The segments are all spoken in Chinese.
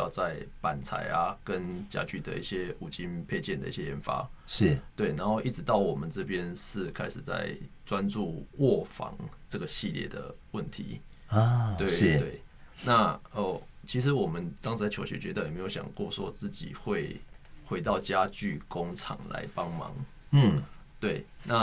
要在板材啊跟家具的一些五金配件的一些研发， 是对，然后一直到我们这边是开始在专注卧房这个系列的问题啊， 对是对。那其实我们当时在求学阶段有没有想过说自己会回到家具工厂来帮忙？对，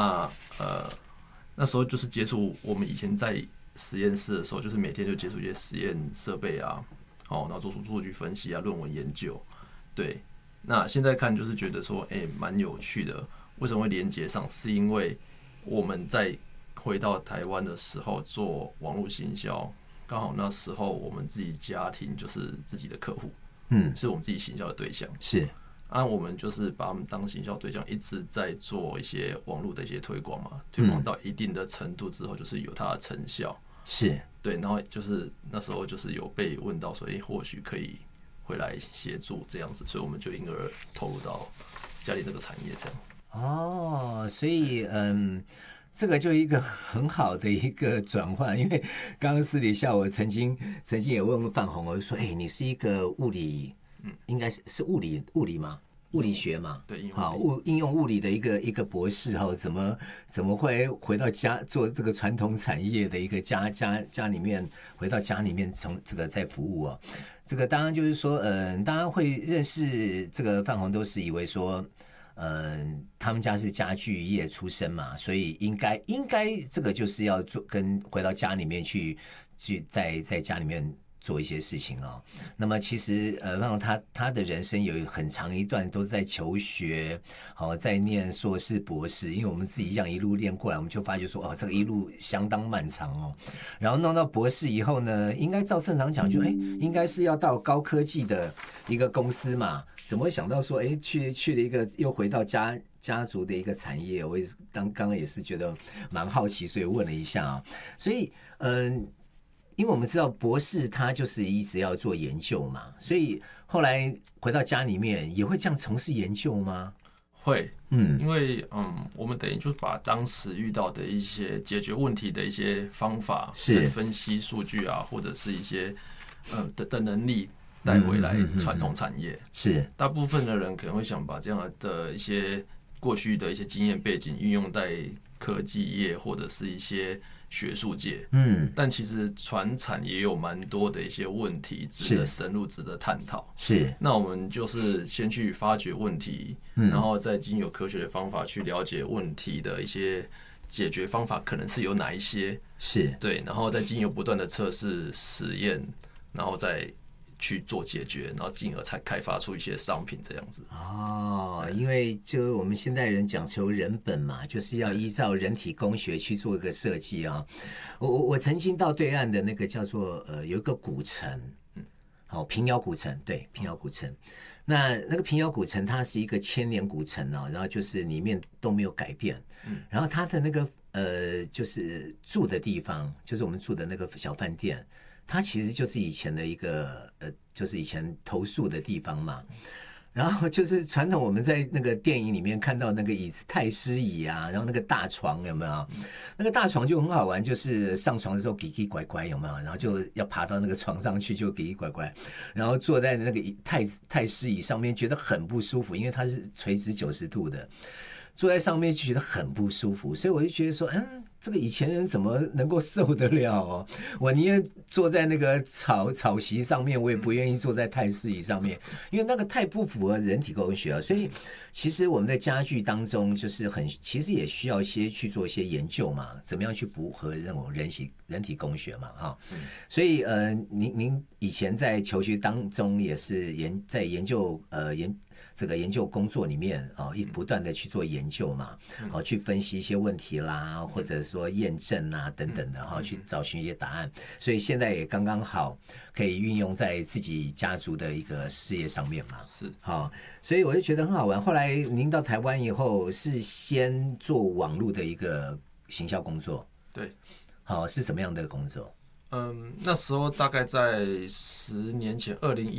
那时候就是接触我们以前在实验室的时候，就是每天就接触一些实验设备啊，然后做出数据分析啊、论文研究。对，那现在看就是觉得说，蛮有趣的。为什么会连接上？是因为我们在回到台湾的时候做网络行销，刚好那时候我们自己家庭就是自己的客户，是我们自己行销的对象。 是。 我们就是把他们当行销对象，一直在做一些网络的一些推广嘛，推广到一定的程度之后，就是有它的成效， 是对，然后就是那时候就是有被问到说，或许可以回来协助这样子，所以我们就因而投入到家里这个产业这样。 哦，所以这个就一个很好的一个转换，因为刚刚私底下我曾经也问过范宏，我就说，你是一个物理，应该是物理吗？物理学嘛， 对， 好，应用物理的一个博士哈，怎么会回到家做这个传统产业的一个家里面，回到家里面从这个在服务啊？这个当然就是说，大家会认识这个范宏都是以为说，他们家是家具业出身嘛，所以应该这个就是要做回到家里面去在家里面做一些事情哦。那么其实范宏他的人生有很长一段都是在求学，在念硕士博士，因为我们自己这样一路练过来，我们就发觉说这个一路相当漫长哦。然后弄到博士以后呢，应该照正常讲就应该是要到高科技的一个公司嘛，怎么会想到说去了一个又回到家族的一个产业？我也是刚刚也是觉得蛮好奇，所以问了一下啊。所以因为我们知道博士他就是一直要做研究嘛，所以后来回到家里面也会这样从事研究吗？ 会，因为我们等于就是把当时遇到的一些解决问题的一些方法，是分析数据啊，或者是一些的能力带回来传统产业。 是， 大部分的人可能会想把这样的一些过去的一些经验背景运用在科技业或者是一些学术界，但其实传产也有蛮多的一些问题值得深入、值得探讨。 是， 那我们就是先去发掘问题，然后再经由科学的方法去了解问题的一些解决方法可能是有哪一些， 是对， 然后再经由不断的测试、实验，然后再去做解决，然后进而才开发出一些商品这样子。 因为就我们现代人讲求人本嘛，就是要依照人体工学去做一个设计啊。我曾经到对岸的那个叫做有一个古城，平遥古城，对，平遥古城。那个平遥古城它是一个千年古城啊，然后就是里面都没有改变，然后它的那个就是住的地方，就是我们住的那个小饭店。它其实就是以前的一个就是以前投宿的地方嘛。然后就是传统我们在那个电影里面看到那个椅子太师椅啊，然后那个大床有没有？那个大床就很好玩，就是上床的时候奇奇怪怪有没有？然后就要爬到那个床上去就奇奇怪怪，然后坐在那个太师椅上面觉得很不舒服，因为它是垂直90度的，坐在上面就觉得很不舒服，所以我就觉得说，这个以前人怎么能够受得了哦？我宁愿坐在那个草席上面，我也不愿意坐在太师椅上面，因为那个太不符合人体工学了。所以其实我们在家具当中，就是其实也需要一些去做一些研究嘛，怎么样去符合那种人体工学嘛，哈。所以您以前在求学当中也是在研究这个研究工作里面不断的去做研究嘛，去分析一些问题啦，或者说验证啊等等的去找寻一些答案，所以现在也刚刚好可以运用在自己家族的一个事业上面嘛。 是， 所以我就觉得很好玩。后来您到台湾以后是先做网络的一个行销工作， 对， 是什么样的工作？ 那时候大概在10年前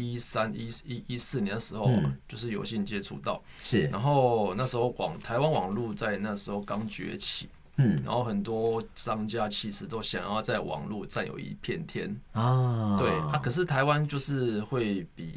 ，2013、14年的时候，就是有幸接触到， 是。然后那时候台湾网络在那时候刚崛起，然后很多商家其实都想要在网络占有一片天对可是台湾就是会比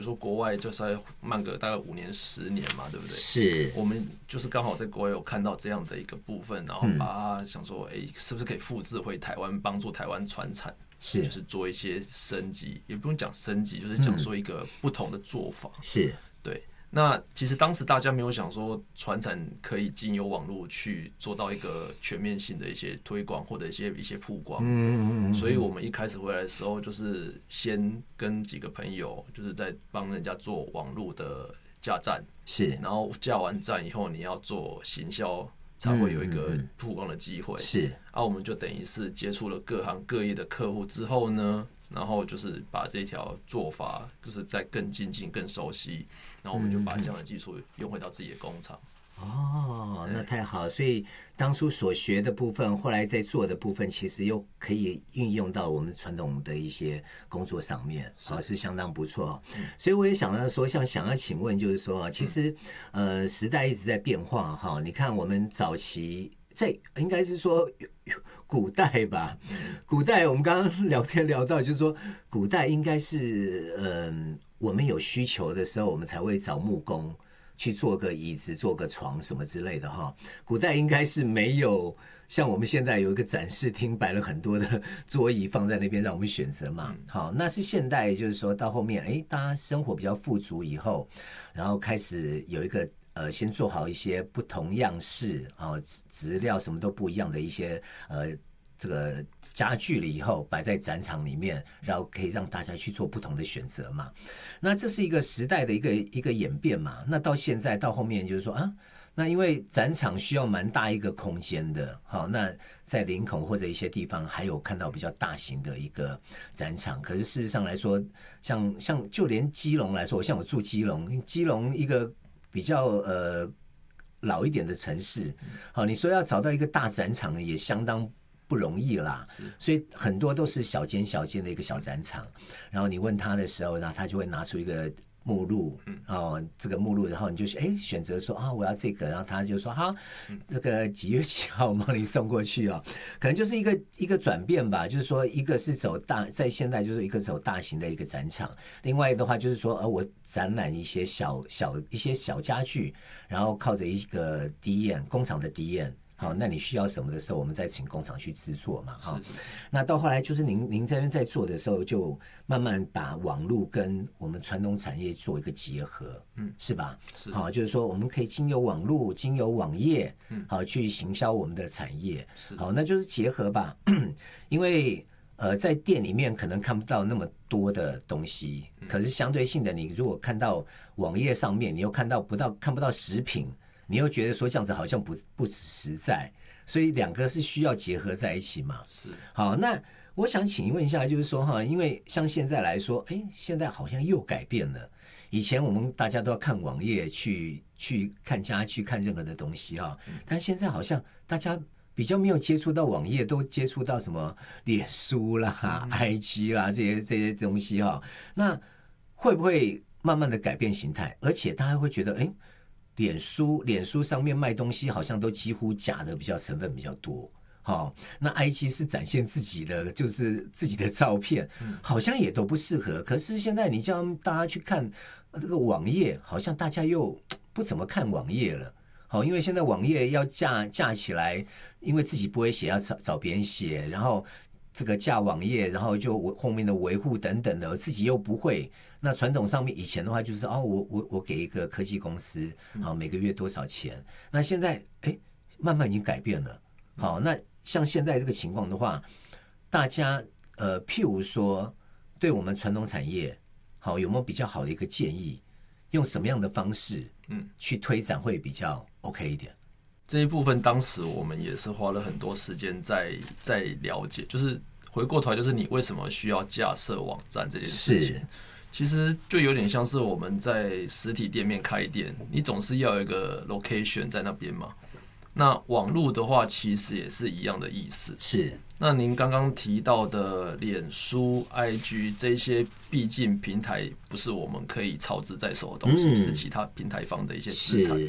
如说国外就是要慢个大概5年10年嘛，对不对？ 是， 我们就是刚好在国外有看到这样的一个部分，然后把它想说，是不是可以复制回台湾，帮助台湾传产，就是做一些升级，也不用讲升级，就是讲说一个不同的做法， 是对。那其实当时大家没有想说传产可以经由网络去做到一个全面性的一些推广或者一些曝光，所以我们一开始回来的时候，就是先跟几个朋友，就是在帮人家做网络的架站， 是， 然后架完站以后，你要做行销，才会有一个曝光的机会， 是。 我们就等于是接触了各行各业的客户之后呢，然后就是把这条做法，就是再更精进、更熟悉，然后我们就把这样的技术用回到自己的工厂。 哦，那太好，所以当初所学的部分，后来在做的部分，其实又可以运用到我们传统的一些工作上面，是相当不错。所以我也想到说，想要请问，就是说，其实时代一直在变化哈。你看，我们早期应该是说古代吧，古代我们刚刚聊天聊到，就是说古代应该是我们有需求的时候，我们才会找木工去做个椅子、做个床什么之类的哈。古代应该是没有像我们现在有一个展示厅，摆了很多的桌椅放在那边让我们选择嘛。好，那是现代，就是说到后面，大家生活比较富足以后，然后开始有一个先做好一些不同样式质料什么都不一样的一些这个家具了以后摆在展场里面，然后可以让大家去做不同的选择嘛。那这是一个时代的一个演变嘛。那到现在到后面就是说那因为展场需要蛮大一个空间的，好，那在林口或者一些地方还有看到比较大型的一个展场，可是事实上来说，像就连基隆来说，像我住基隆一个比较老一点的城市，好，你说要找到一个大展场也相当不容易啦，所以很多都是小间的一个小展场，然后你问他的时候，那他就会拿出一个目录，这个目录，然后你就选择说我要这个，然后他就说好，这个几月几号我帮你送过去可能就是一个转变吧，就是说一个是在现在就是一个走大型的一个展场，另外的话就是说我展览一些小家具，然后靠着一个工厂的DN。好，那你需要什么的时候，我们再请工厂去制作嘛。那到后来就是您这边在做的时候，就慢慢把网络跟我们传统产业做一个结合，是吧？是。好，就是说我们可以经由网络、经由网页，好去行销我们的产业。好，那就是结合吧。因为在店里面可能看不到那么多的东西，可是相对性的，你如果看到网页上面，你又看不到食品。你又觉得说这样子好像不实在，所以两个是需要结合在一起嘛。 是。好， 那我想请问一下，就是说因为像现在来说，现在好像又改变了。以前我们大家都要看网页去看家具、看任何的东西但现在好像大家比较没有接触到网页，都接触到什么脸书啦、IG 啦这些东西那会不会慢慢的改变形态？而且大家会觉得脸书上面卖东西好像都几乎假的成分比较多，那 IG 是展现自己的，就是自己的照片，好像也都不适合。可是现在你叫大家去看这个网页，好像大家又不怎么看网页了。好，因为现在网页要架起来，因为自己不会写，要找别人写，然后这个架网页，然后就后面的维护等等的，自己又不会。那传统上面以前的话就是我给一个科技公司每个月多少钱，那现在慢慢已经改变了。好，那像现在这个情况的话，大家譬如说对我们传统产业好有没有比较好的一个建议，用什么样的方式去推展会比较 OK 一点？ 这一部分当时我们也是花了很多时间在了解，就是回过头来就是你为什么需要架设网站这件事情，其实就有点像是我们在实体店面开店，你总是要有一个 location 在那边嘛。那网络的话，其实也是一样的意思。 是。 那您刚刚提到的脸书、IG 这些，毕竟平台不是我们可以操之在手的东西，是其他平台方的一些资产。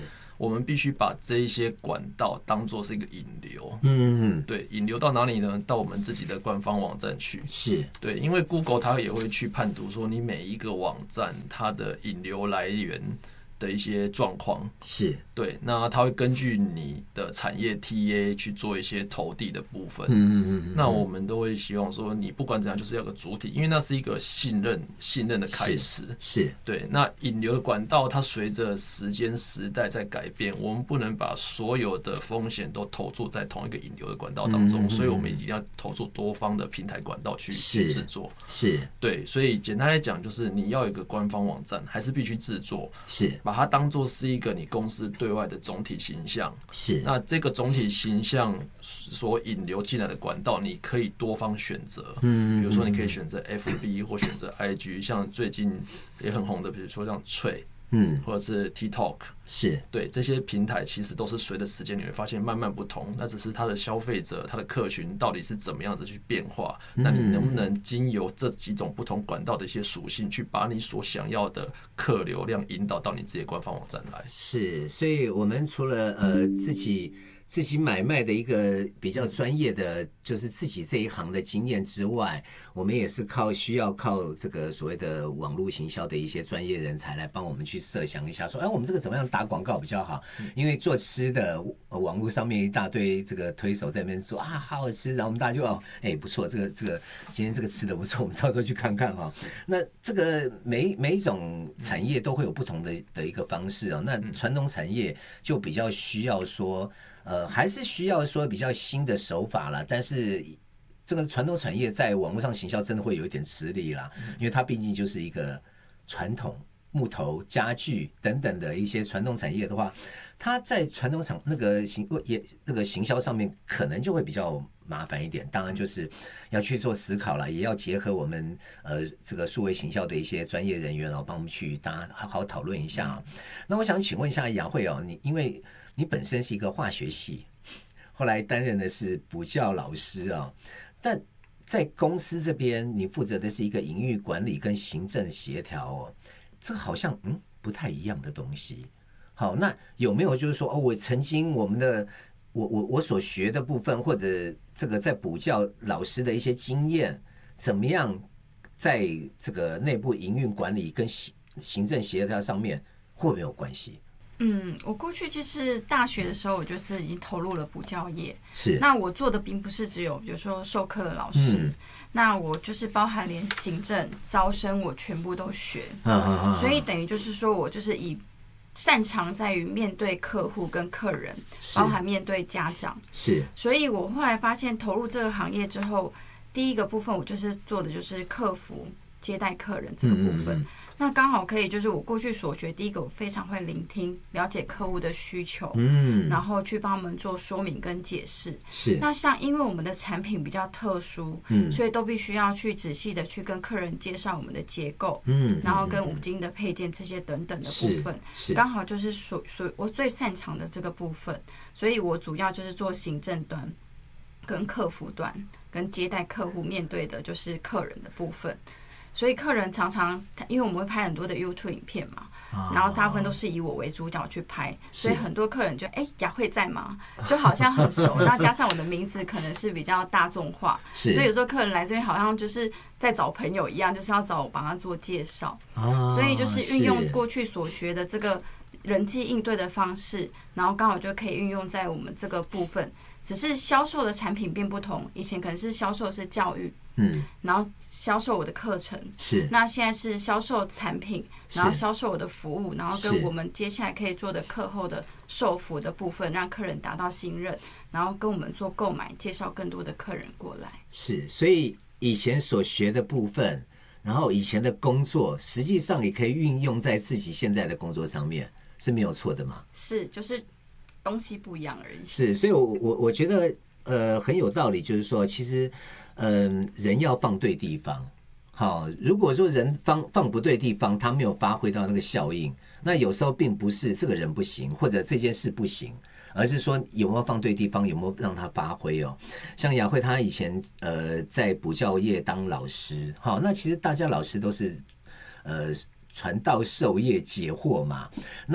我们必须把这一些管道当作是一个引流。对，引流到哪里呢？到我们自己的官方网站去。 是， 对，因为 Google 它也会去判读说你每一个网站它的引流来源的一些状况。 是， 对，那它会根据你的产业 TA 去做一些投递的部分。那我们都会希望说，你不管怎样，就是要个主体，因为那是一个信任的开始。 是， 对。那引流的管道，它随着时间时代在改变，我们不能把所有的风险都投注在同一个引流的管道当中，所以我们一定要投注多方的平台管道去制作。 是， 对。所以简单来讲，就是你要有一个官方网站，还是必须制作。 是。 把它当作是一个你公司对外的总体形象。 是， 那这个总体形象所引流进来的管道，你可以多方选择。比如说你可以选择 FB 或选择 IG， 像最近也很红的，比如说像脆。或者是 TikTok， 是， 对，这些平台其实都是随着时间你会发现慢慢不同，那只是它的消费者、它的客群到底是怎么样子去变化。那你能不能经由这几种不同管道的一些属性，去把你所想要的客流量引导到你自己的官方网站来？ 是，所以我们除了自己买卖的一个比较专业的，就是自己这一行的经验之外，我们也是需要靠这个所谓的网络行销的一些专业人才来帮我们去设想一下，说，我们这个怎么样打广告比较好？因为做吃的，网络上面一大堆这个推手在那边说好好吃，然后我们大家就不错，这个今天这个吃的不错，我们到时候去看看哈。那这个每一种产业都会有不同的一个方式啊。那传统产业就比较需要说。还是需要说比较新的手法啦，但是这个传统产业在网络上行销真的会有一点吃力啦，因为它毕竟就是一个传统木头、家具等等的一些传统产业的话，它在传统那个行销上面可能就会比较麻烦一点。当然就是要去做思考了，也要结合我们这个数位行销的一些专业人员帮我们去大家好好讨论一下。那我想请问一下雅慧你因为你本身是一个化学系，后来担任的是补教老师但在公司这边你负责的是一个营运管理跟行政协调这好像不太一样的东西。好，那有没有就是说我曾经我所学的部分，或者这个在补教老师的一些经验，怎么样在这个内部营运管理跟行政协调上面会不会有关系？ 我过去就是大学的时候，我就是已经投入了补教业。 是， 那我做的并不是只有比如说授课的老师，那我就是包含连行政、招生，我全部都学。所以等于就是说我就是擅长在于面对客户跟客人，包含面对家长。 是， 所以我后来发现投入这个行业之后，第一个部分我就是做的就是客服、接待客人这个部分。那刚好可以，就是我过去所学，第一个我非常会聆听，了解客户的需求，然后去帮他们做说明跟解释。 是。那像因为我们的产品比较特殊，所以都必须要去仔细的去跟客人介绍我们的结构，然后跟五金的配件这些等等的部分，刚好就是我最擅长的这个部分，所以我主要就是做行政端、跟客服端、跟接待客户面对的就是客人的部分。所以客人常常，因为我们会拍很多的 YouTube 影片嘛，然后大部分都是以我为主角去拍，所以很多客人就雅慧在吗？就好像很熟。那加上我的名字可能是比较大众化，所以有时候客人来这边好像就是在找朋友一样，就是要找我帮他做介绍。所以就是运用过去所学的这个人际应对的方式，然后刚好就可以运用在我们这个部分。只是销售的产品变不同，以前可能是销售是教育，然后销售我的课程， 是， 那现在是销售产品，然后销售我的服务，然后跟我们接下来可以做的课后的售服的部分，让客人达到信任，然后跟我们做购买，介绍更多的客人过来。 是，所以以前所学的部分，然后以前的工作，实际上也可以运用在自己现在的工作上面，是没有错的嘛？ 是，就是东西不一样而已。 是，所以我觉得很有道理，就是说，其实人要放对地方。好，如果说人放不对地方，他没有发挥到那个效应，那有时候并不是这个人不行，或者这件事不行，而是说有没有放对地方，有没有让他发挥哦。像雅慧她以前在补教业当老师，好，那其实大家老师都是传道授业解惑嘛，那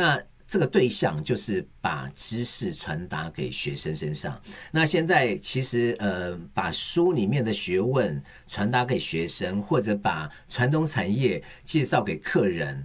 这个对象就是把知识传达给学生身上。那现在其实把书里面的学问传达给学生，或者把传统产业介绍给客人，